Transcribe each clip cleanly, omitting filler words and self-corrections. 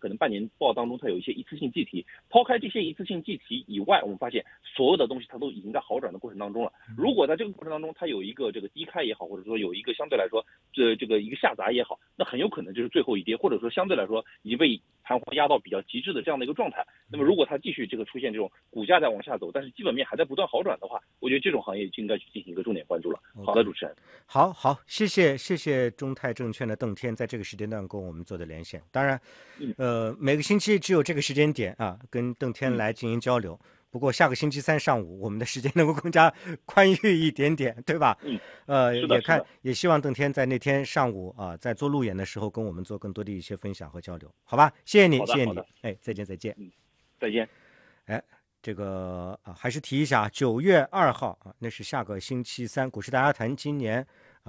可能半年报当中它有一些一次性计题，抛开这些一次性计题以外，我们发现所有的东西它都已经在好转的过程当中了。如果在这个过程当中它有一个这个低开也好，或者说有一个相对来说这个一个下砸也好，那很有可能就是最后一跌，或者说相对来说已经被盘活压到比较极致的这样的一个状态。那么如果它继续这个出现这种股价在往下走，但是基本面还在不断好转的话，我觉得这种行业就应该去进行一个重点关注了。好的，主持人。 好，谢谢中泰证券的邓天在这个时间段跟我们做的连线。当然，每个星期只有这个时间点啊，跟邓天来进行交流。不过下个星期三上午，我们的时间能够更加宽裕一点点，对吧？也希望邓天在那天上午啊，在做路演的时候，跟我们做更多的一些分享和交流，好吧？谢谢你，谢谢你。哎，再见。 再见。 哎，这个还是提一下，9月2号啊，那是下个星期三，股市大家谈今年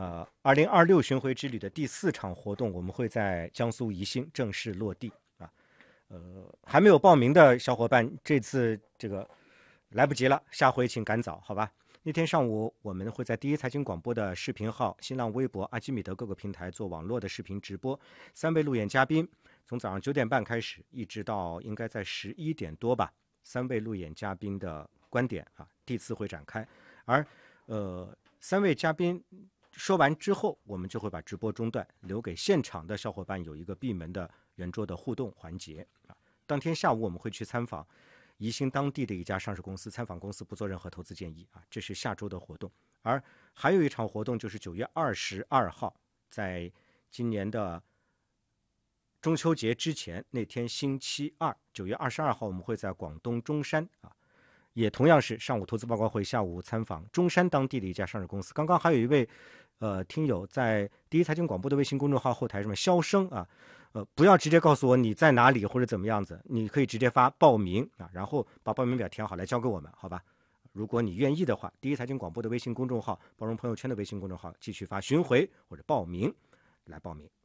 2026巡回之旅的第4场活动，我们会在江苏宜兴正式落地啊。还没有报名的小伙伴，这次这个来不及了，下回请赶早，好吧？那天上午我们会在第一财经广播的视频号、新浪微博、阿基米德各个平台做网络的视频直播，3位路演嘉宾从早上9点半开始，一直到应该在11点多吧，3位路演嘉宾的观点啊，第4会展开。而3位嘉宾说完之后，我们就会把直播中断，留给现场的小伙伴有一个闭门的圆桌的互动环节啊。当天下午我们会去参访宜兴当地的一家上市公司，参访公司不做任何投资建议啊，这是下周的活动。而还有一场活动就是9月22号，在今年的中秋节之前那天星期二，9月22号我们会在广东中山啊，也同样是上午投资报告会，下午参访中山当地的一家上市公司。刚刚还有一位听友在第一财经广播的微信公众号后台上面肖生啊，不要直接告诉我你在哪里或者怎么样子，你可以直接发报名啊，然后把报名表填好来交给我们，好吧？如果你愿意的话，第一财经广播的微信公众号、包容朋友圈的微信公众号继续发巡回或者报名来报名。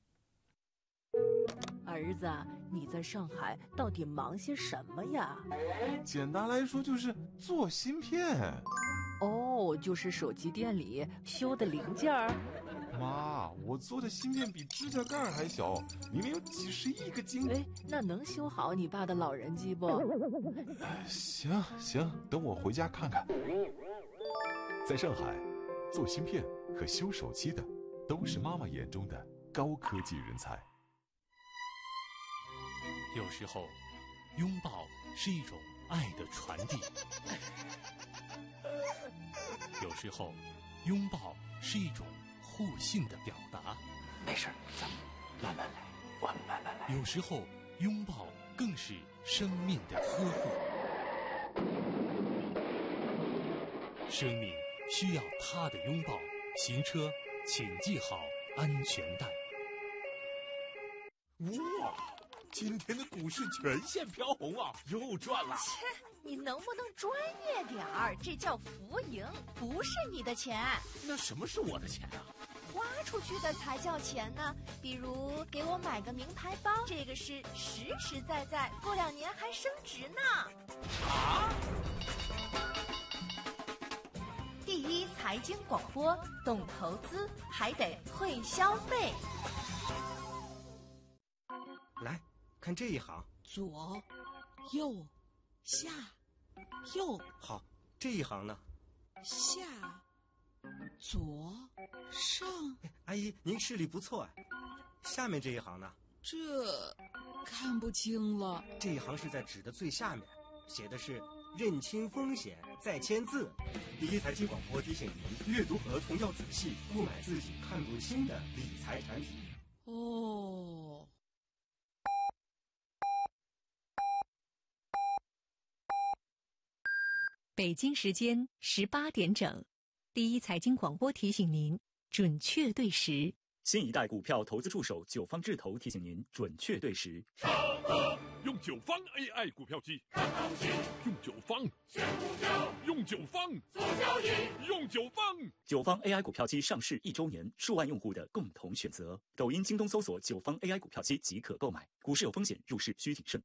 儿子，你在上海到底忙些什么呀？ 简单来说就是做芯片。 哦，就是手机店里修的零件儿。 妈，我做的芯片比指甲盖还小，里面有几十亿个晶。 哎，那能修好你爸的老人机不？ 行，等我回家看看。 在上海，做芯片和修手机的都是妈妈眼中的高科技人才。 有时候，拥抱是一种爱的传递；有时候，拥抱是一种互信的表达。 没事，咱们慢慢来，我们慢慢来。 有时候，拥抱更是生命的呵护。生命需要他的拥抱。行车，请系好安全带。 哇！今天的股市全线飘红啊，又赚了！ 切，你能不能专业点儿？这叫浮盈，不是你的钱。 那什么是我的钱啊？ 花出去的才叫钱呢。比如给我买个名牌包，这个是实实在在，过2年还升值呢。 啊！ 第一财经广播，懂投资还得会消费。 来看这一行， 左、右、下、右。 好，这一行呢？ 下、左、上。 阿姨，您视力不错啊。下面这一行呢？ 这看不清了。 这一行是在纸的最下面，写的是认清风险再签字。第一财经广播提醒您，阅读合同要仔细，不买自己看不清的理财产品。 哦。 北京时间18点整，第一财经广播提醒您准确对时。 新一代股票投资助手九方智投提醒您准确对时。 用九方 AI 股票机，用九方选股票，用九方做交易，用九方。 九方 AI 股票机上市1周年，数万用户的共同选择。抖音、京东搜索九方 AI 股票机即可购买。股市有风险，入市需谨慎。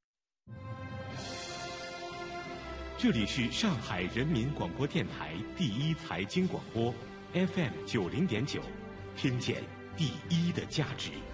这里是上海人民广播电台第一财经广播 FM 90.9，听见第一的价值。